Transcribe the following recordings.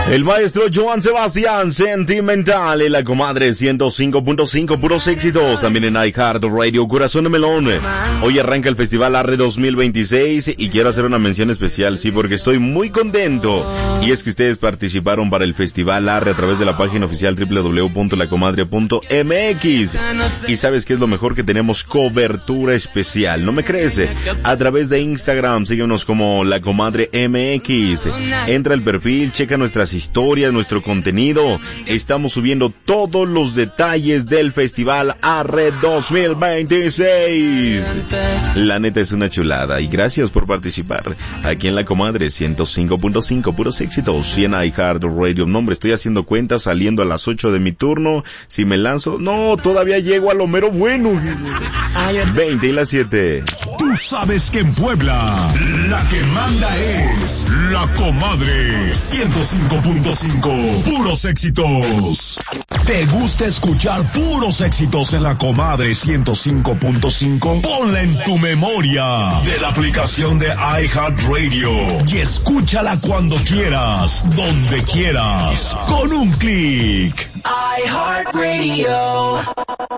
El maestro Joan Sebastián, Sentimental, en la comadre 105.5, puros éxitos, también en iHeart Radio, Corazón de Melón. Hoy arranca el Festival Arre 2026 y quiero hacer una mención especial, sí, porque estoy muy contento. Y es que ustedes participaron para el Festival Arre a través de la página oficial www.lacomadre.mx. Y ¿sabes qué es lo mejor? Que tenemos cobertura especial, ¿no me crees? A través de Instagram, síguenos como La Comadre MX. Entra al perfil, checa nuestras historias, nuestro contenido. Estamos subiendo todos los detalles del Festival Arre 2026. La neta es una chulada y gracias por participar. Aquí en La Comadre 105.5, puros éxitos, y en iHeart Radio. No, hombre, estoy haciendo cuentas, saliendo a las 8 de mi turno. Si me lanzo, no, todavía llego a lo mero bueno. 20 y las 7. Tú sabes que en Puebla la que manda es La Comadre 105.5, puros éxitos. ¿Te gusta escuchar puros éxitos en La Comadre 105.5? Ponla en tu memoria de la aplicación de iHeartRadio y escúchala cuando quieras, donde quieras, con un clic. iHeartRadio.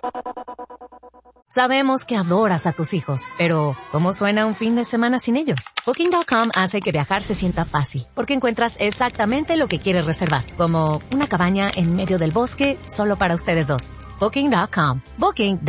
Sabemos que adoras a tus hijos, pero ¿cómo suena un fin de semana sin ellos? Booking.com hace que viajar se sienta fácil, porque encuentras exactamente lo que quieres reservar, como una cabaña en medio del bosque solo para ustedes dos. Booking.com. Booking.com.